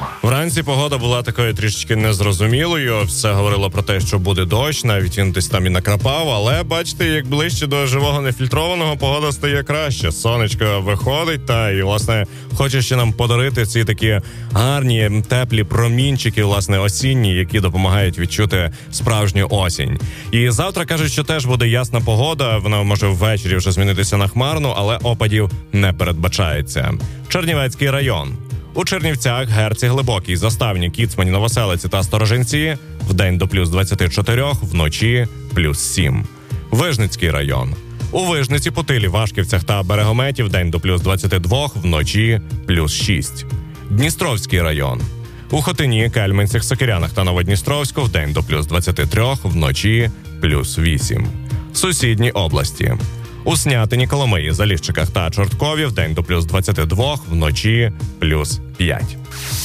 Вранці погода була такою трішечки незрозумілою. Все говорило про те, що буде дощ, навіть він десь там і накрапав. Але бачите, як ближче до живого нефільтрованого, погода стає краще. Сонечко виходить, і, власне, хоче ще нам подарити ці такі гарні, теплі промінчики, власне, осінні, які допомагають відчути справжню осінь. І завтра кажуть, що теж буде ясна погода. Вона може ввечері вже змінитися на хмарну, але опадів не передбачається. Чернівецький район. У Чернівцях, Герці, Глибокій, Заставні, Кіцмані, Новоселиці та Сторожинці вдень до плюс 24, вночі плюс 7. Вижницький район. У Вижниці, Путилі, Вашківцях та Берегометі вдень до плюс 22, вночі плюс 6. Дністровський район. У Хотині, Кельменцях, Сокирянах та Новодністровську вдень до плюс 23, вночі плюс 8. Сусідні області. У Снятині, Коломиї, Заліщиках та Чорткові вдень до плюс 22, вночі плюс 5.